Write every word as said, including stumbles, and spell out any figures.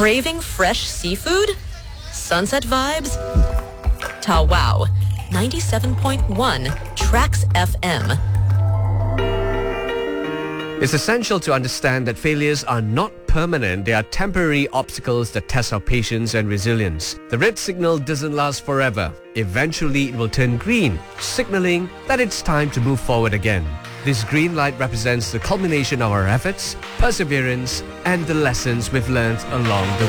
Craving fresh seafood? Sunset vibes? Ta wow. ninety-seven point one Tracks F M. It's essential to understand that failures are not permanent. They are temporary obstacles that test our patience and resilience. The red signal doesn't last forever. Eventually, it will turn green, signaling that it's time to move forward again. This green light represents the culmination of our efforts, perseverance, and the lessons we've learned along the way.